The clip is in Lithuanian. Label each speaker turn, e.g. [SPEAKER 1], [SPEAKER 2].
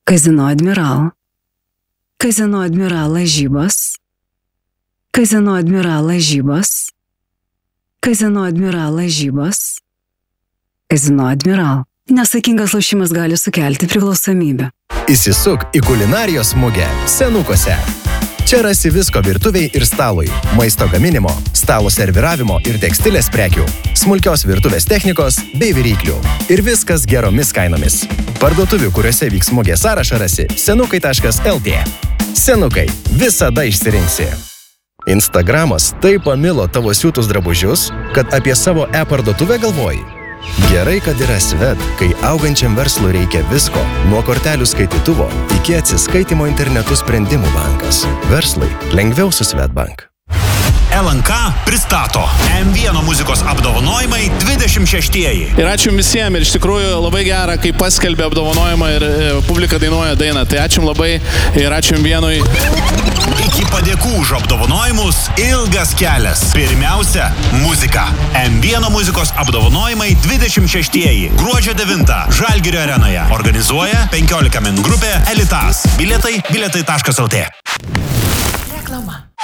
[SPEAKER 1] Kazino Admiral. Kazino Admiral lažybos. Kazino Admiral lažybos. Kazino Admiral lažybos. Kazino Admiral. Nesaikingas lošimas gali sukelti priklausomybę.
[SPEAKER 2] Įsisuk į kulinarijos mugę Senukose. Čia rasi visko virtuviai ir stalui, maisto gaminimo, stalo serviravimo ir tekstilės prekių, smulkios virtuvės technikos bei viryklių. Ir viskas geromis kainomis. Parduotuvių, kuriuose vyks mugė sąrašą rasi senukai.lt. Senukai. Visada išsirinksi. Instagramas taip pamilo tavo siūtus drabužius, kad apie savo e-parduotuvę galvoji. Gerai, kad yra Svet, kai augančiam verslui reikia visko, nuo kortelių skaitytuvo iki atsiskaitimo internetu sprendimų bankas. Verslui lengviau su Svetbank.
[SPEAKER 3] LNK pristato M1 muzikos apdovanojimai 26-ieji.
[SPEAKER 4] Ir ačiū visiems, ir iš tikrųjų labai gera, kai paskelbė apdovanojimą ir publika dainuoja dainą. Tai ačiū labai ir ačiū M1-ui.
[SPEAKER 3] Iki padėkų už apdovanojimus ilgas kelias. Pirmiausia, muzika. M1 muzikos apdovanojimai 26-ieji. Gruodžio 9 Žalgirio arenoje. Organizuoja 15 min grupė Elitas. Bilietai bilietai.lt.
[SPEAKER 5] Reklama.